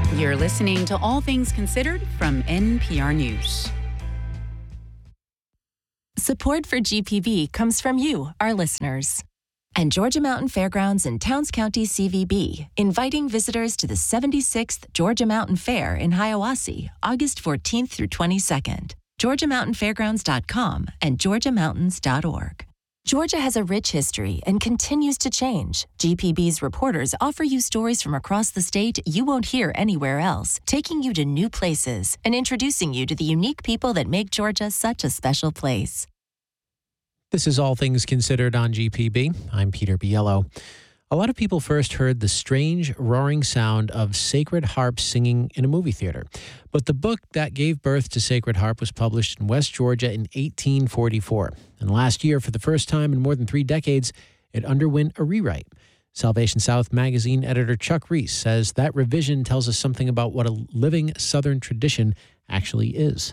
You're listening to All Things Considered from NPR News. Support for GPB comes from you, our listeners. And Georgia Mountain Fairgrounds in Towns County, CVB, inviting visitors to the 76th Georgia Mountain Fair in Hiawassee, August 14th through 22nd. GeorgiaMountainFairgrounds.com and GeorgiaMountains.org. Georgia has a rich history and continues to change. GPB's reporters offer you stories from across the state you won't hear anywhere else, taking you to new places and introducing you to the unique people that make Georgia such a special place. This is All Things Considered on GPB. I'm Peter Biello. A lot of people first heard the strange, roaring sound of Sacred Harp singing in a movie theater. But the book that gave birth to Sacred Harp was published in West Georgia in 1844. And last year, for the first time in more than 3 decades, it underwent a rewrite. Salvation South magazine editor Chuck Reese says that revision tells us something about what a living Southern tradition actually is.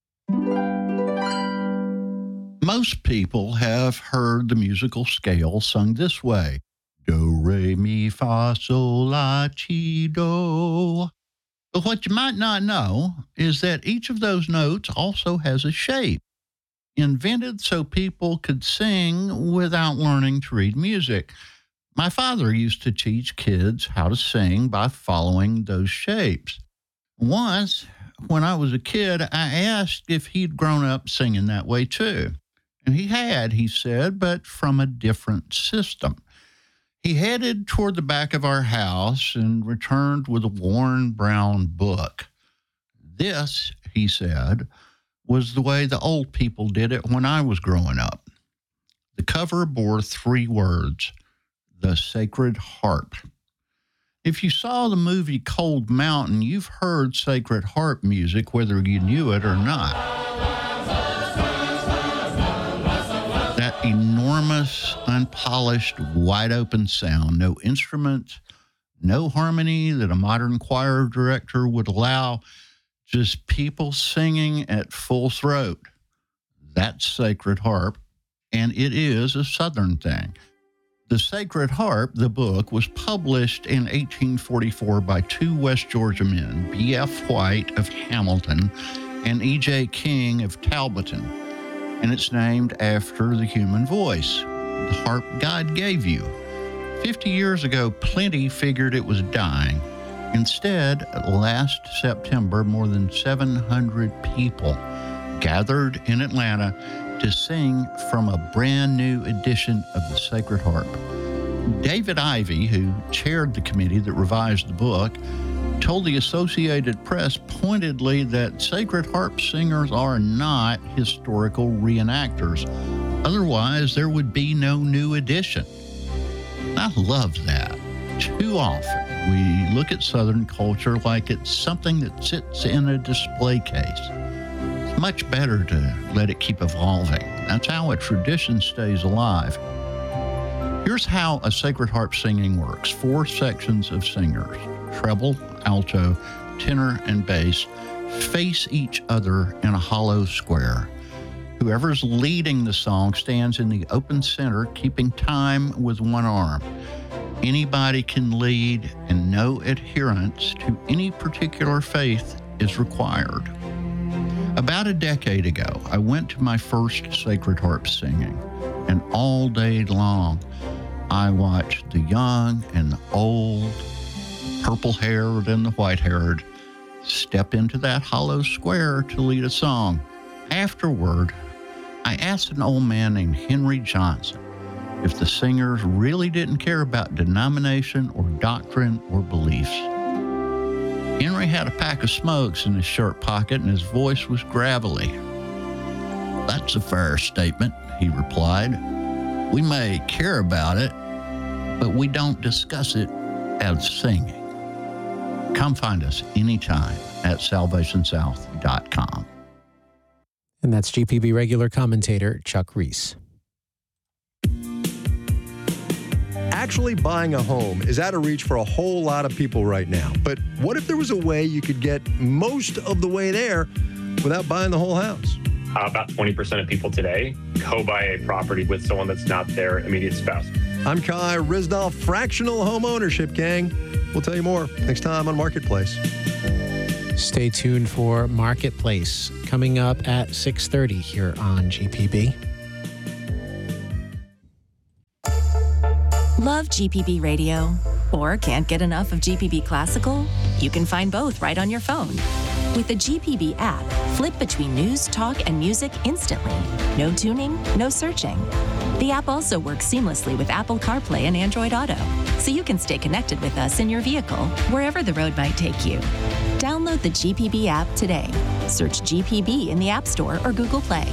Most people have heard the musical scale sung this way. Do, re, mi, fa, sol, la, ti, do. But what you might not know is that each of those notes also has a shape, invented so people could sing without learning to read music. My father used to teach kids how to sing by following those shapes. Once, when I was a kid, I asked if he'd grown up singing that way too. And he had, he said, but from a different system. He headed toward the back of our house and returned with a worn brown book. This, he said, was the way the old people did it when I was growing up. The cover bore 3 words, the Sacred Harp. If you saw the movie Cold Mountain, you've heard Sacred Harp music, whether you knew it or not. Enormous, unpolished, wide-open sound, no instruments, no harmony that a modern choir director would allow, just people singing at full throat. That's Sacred Harp, and it is a Southern thing. The Sacred Harp, the book, was published in 1844 by 2 West Georgia men, B.F. White of Hamilton and E.J. King of Talbotton. And it's named after the human voice, the harp God gave you. 50 years ago, plenty figured it was dying. Instead, last September, more than 700 people gathered in Atlanta to sing from a brand new edition of the Sacred Harp. David Ivey, who chaired the committee that revised the book, told the Associated Press pointedly that Sacred Harp singers are not historical reenactors. Otherwise, there would be no new edition. I love that. Too often, we look at Southern culture like it's something that sits in a display case. It's much better to let it keep evolving. That's how a tradition stays alive. Here's how a Sacred Harp singing works. 4 sections of singers, treble, alto, tenor, and bass, face each other in a hollow square. Whoever's leading the song stands in the open center, keeping time with one arm. Anybody can lead, and no adherence to any particular faith is required. About a decade ago, I went to my first Sacred Harp singing, and all day long, I watched the young and the old, purple-haired and the white-haired, step into that hollow square to lead a song. Afterward, I asked an old man named Henry Johnson if the singers really didn't care about denomination or doctrine or beliefs. Henry had a pack of smokes in his shirt pocket and his voice was gravelly. "That's a fair statement," he replied. "We may care about it, but we don't discuss it as singing." Come find us anytime at salvationsouth.com. And that's GPB regular commentator Chuck Reese. Actually buying a home is out of reach for a whole lot of people right now. But what if there was a way you could get most of the way there without buying the whole house? About 20% of people today co-buy a property with someone that's not their immediate spouse. I'm Kai Risdall, Fractional Home Ownership Gang. We'll tell you more next time on Marketplace. Stay tuned for Marketplace coming up at 6:30 here on GPB. Love GPB Radio? Or can't get enough of GPB Classical? You can find both right on your phone. With the GPB app, flip between news, talk, and music instantly. No tuning, no searching. The app also works seamlessly with Apple CarPlay and Android Auto, so you can stay connected with us in your vehicle, wherever the road might take you. Download the GPB app today. Search GPB in the App Store or Google Play.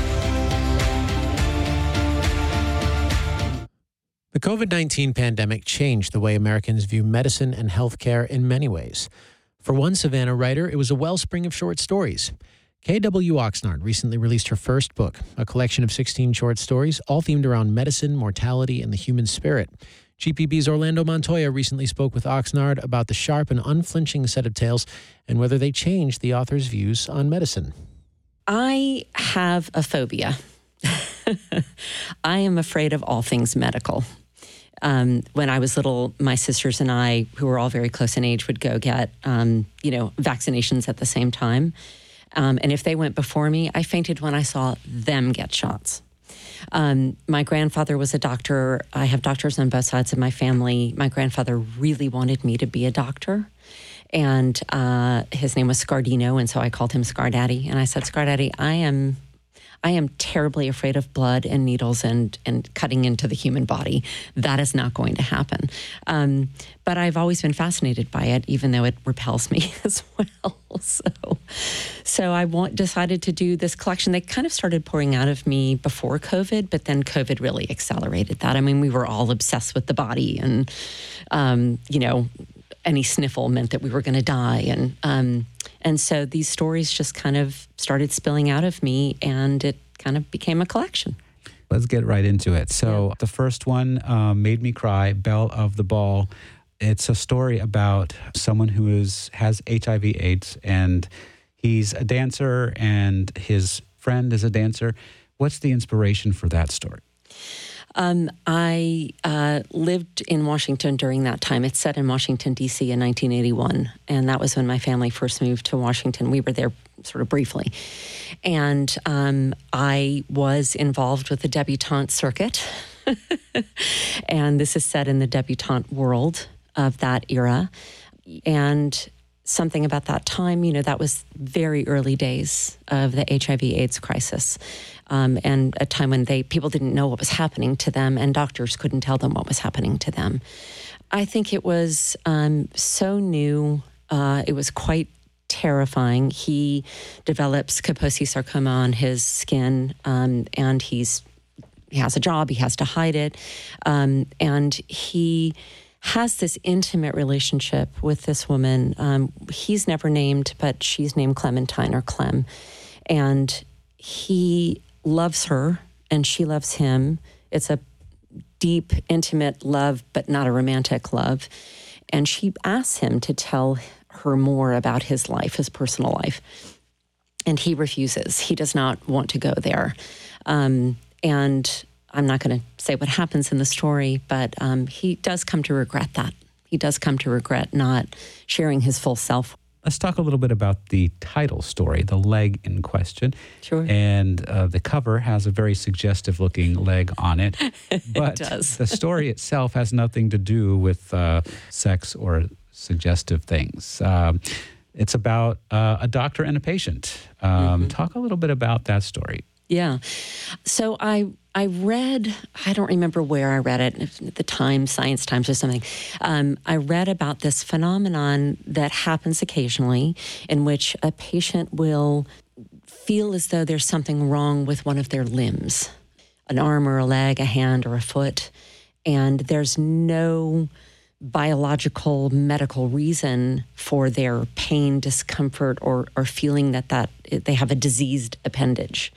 The COVID-19 pandemic changed the way Americans view medicine and healthcare in many ways. For one Savannah writer, it was a wellspring of short stories. K.W. Oxnard recently released her first book, a collection of 16 short stories, all themed around medicine, mortality, and the human spirit. GPB's Orlando Montoya recently spoke with Oxnard about the sharp and unflinching set of tales and whether they changed the author's views on medicine. I have a phobia. I am afraid of all things medical. When I was little, my sisters and I, who were all very close in age, would go get, vaccinations at the same time. And if they went before me, I fainted when I saw them get shots. My grandfather was a doctor. I have doctors on both sides of my family. My grandfather really wanted me to be a doctor. And his name was Scardino, and so I called him Scar Daddy. And I said, Scar Daddy, I am terribly afraid of blood and needles and cutting into the human body. That is not going to happen. But I've always been fascinated by it, even though it repels me as well. So I decided to do this collection. They kind of started pouring out of me before COVID, but then COVID really accelerated that. I mean, we were all obsessed with the body, and any sniffle meant that we were going to die. And so these stories just kind of started spilling out of me, and it kind of became a collection. Let's get right into it. So The first one made me cry, Belle of the Ball. It's a story about someone who has HIV/AIDS, and he's a dancer, and his friend is a dancer. What's the inspiration for that story? I lived in Washington during that time. It's set in Washington, D.C. in 1981, and that was when my family first moved to Washington. We were there sort of briefly. And I was involved with the debutante circuit, and this is set in the debutante world of that era. And something about that time, that was very early days of the HIV/AIDS crisis. And a time when people didn't know what was happening to them, and doctors couldn't tell them what was happening to them. I think it was so new. It was quite terrifying. He develops Kaposi sarcoma on his skin, and he has a job. He has to hide it. And he has this intimate relationship with this woman. He's never named, but she's named Clementine or Clem. And he loves her, and she loves him. It's a deep, intimate love, but not a romantic love. And she asks him to tell her more about his life, his personal life. And he refuses. He does not want to go there. And I'm not going to say what happens in the story, but he does come to regret that. He does come to regret not sharing his full self. Let's talk a little bit about the title story, The Leg in Question. Sure. And the cover has a very suggestive-looking leg on it. But it does. The story itself has nothing to do with sex or suggestive things. It's about a doctor and a patient. Talk a little bit about that story. Yeah. So I read, I don't remember where I read it, at the Times, Science Times or something. I read about this phenomenon that happens occasionally in which a patient will feel as though there's something wrong with one of their limbs, an arm or a leg, a hand or a foot, and there's no biological medical reason for their pain, discomfort, or feeling that they have a diseased appendage.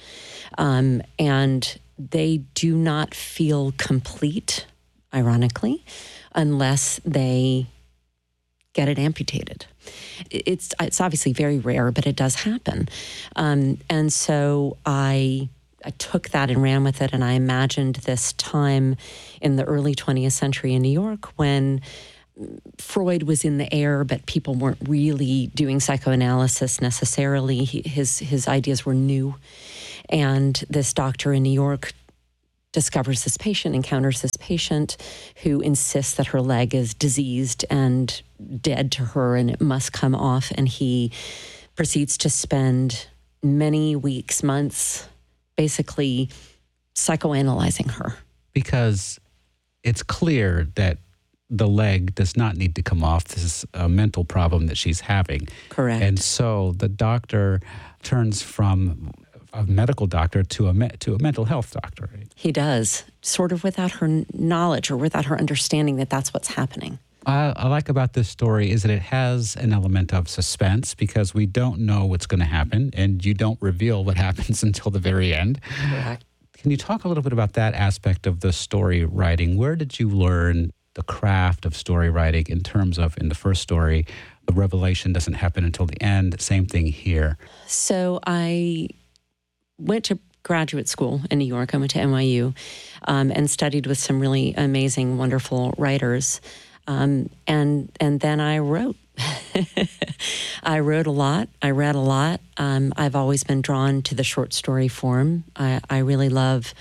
And they do not feel complete, ironically, unless they get it amputated. It's obviously very rare, but it does happen. And so I took that and ran with it, and I imagined this time in the early 20th century in New York when Freud was in the air, but people weren't really doing psychoanalysis necessarily. His ideas were new. And this doctor in New York discovers this patient, encounters this patient who insists that her leg is diseased and dead to her and it must come off. And he proceeds to spend many weeks, months, basically psychoanalyzing her. Because it's clear that the leg does not need to come off. This is a mental problem that she's having. Correct. And so the doctor turns from a medical doctor to a mental health doctor. Right? He does, sort of without her knowledge or without her understanding that that's what's happening. I like about this story is that it has an element of suspense because we don't know what's going to happen, and you don't reveal what happens until the very end. Correct. Can you talk a little bit about that aspect of the story writing? Where did you learn the craft of story writing in terms of, in the first story, the revelation doesn't happen until the end? Same thing here. So I went to graduate school in New York. I went to NYU and studied with some really amazing, wonderful writers. And then I wrote. I wrote a lot. I read a lot. I've always been drawn to the short story form. I really love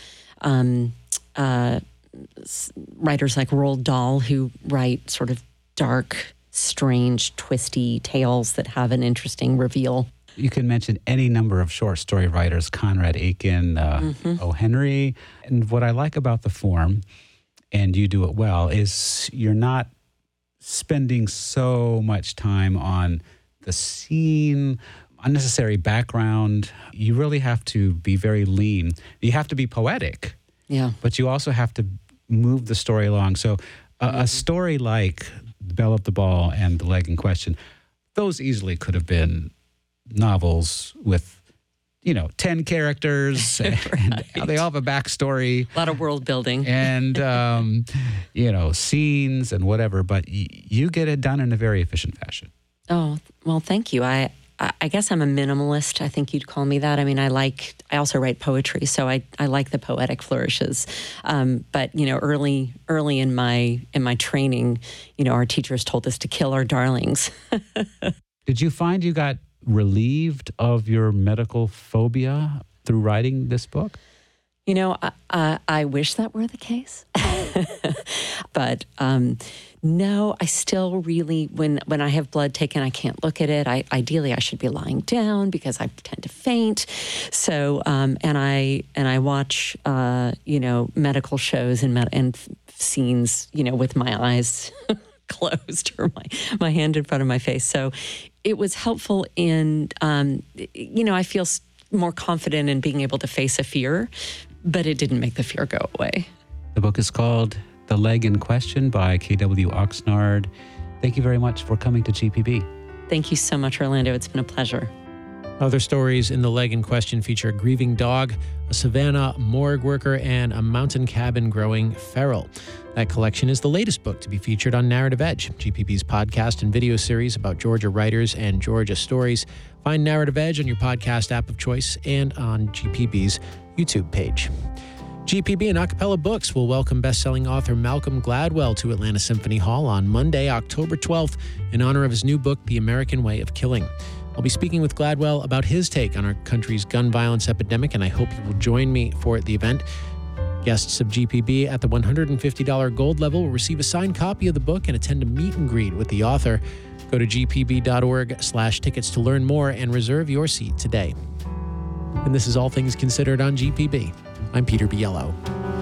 writers like Roald Dahl who write sort of dark, strange, twisty tales that have an interesting reveal. You can mention any number of short story writers, Conrad Aiken, O. Henry. And what I like about the form, and you do it well, is you're not spending so much time on the scene, unnecessary background. You really have to be very lean. You have to be poetic. Yeah. But you also have to move the story along. So a story like Belle of the Ball and The Leg in Question, those easily could have been novels with, 10 characters and they all have a backstory. A lot of world building. And, scenes and whatever. But you get it done in a very efficient fashion. Oh, well, thank you. I guess I'm a minimalist. I think you'd call me that. I mean, I also write poetry, so I like the poetic flourishes. But early in my training, our teachers told us to kill our darlings. Did you find you got relieved of your medical phobia through writing this book? I wish that were the case. But no, I still really, when I have blood taken, I can't look at it. Ideally, I should be lying down because I tend to faint. So, and I watch, medical shows and scenes, with my eyes closed or my hand in front of my face. So it was helpful in, I feel more confident in being able to face a fear, but it didn't make the fear go away. The book is called The Leg in Question by K.W. Oxnard. Thank you very much for coming to GPB. Thank you so much, Orlando. It's been a pleasure. Other stories in The Leg in Question feature a grieving dog, a Savannah morgue worker, and a mountain cabin growing feral. That collection is the latest book to be featured on Narrative Edge, GPB's podcast and video series about Georgia writers and Georgia stories. Find Narrative Edge on your podcast app of choice and on GPB's YouTube page. GPB and Acapella Books will welcome best-selling author Malcolm Gladwell to Atlanta Symphony Hall on Monday, October 12th, in honor of his new book, The American Way of Killing. I'll be speaking with Gladwell about his take on our country's gun violence epidemic, and I hope you will join me for the event. Guests of GPB at the $150 gold level will receive a signed copy of the book and attend a meet and greet with the author. Go to gpb.org/tickets to learn more and reserve your seat today. And this is All Things Considered on GPB. I'm Peter Biello.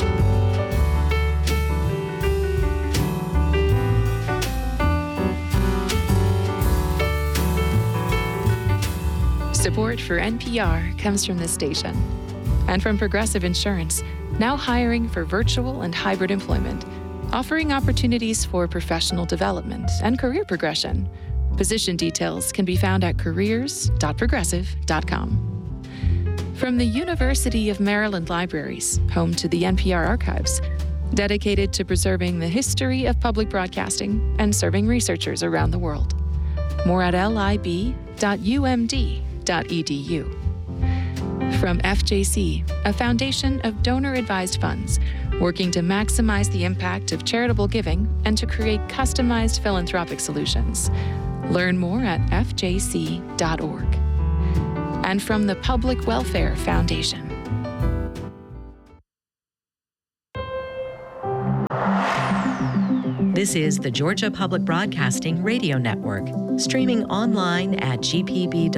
Support for NPR comes from this station and from Progressive Insurance, now hiring for virtual and hybrid employment, offering opportunities for professional development and career progression. Position details can be found at careers.progressive.com. From the University of Maryland Libraries, home to the NPR archives, dedicated to preserving the history of public broadcasting and serving researchers around the world. More at lib.umd.edu. From FJC, a foundation of donor-advised funds, working to maximize the impact of charitable giving and to create customized philanthropic solutions. Learn more at fjc.org. And from the Public Welfare Foundation. This is the Georgia Public Broadcasting Radio Network, streaming online at gpb.org.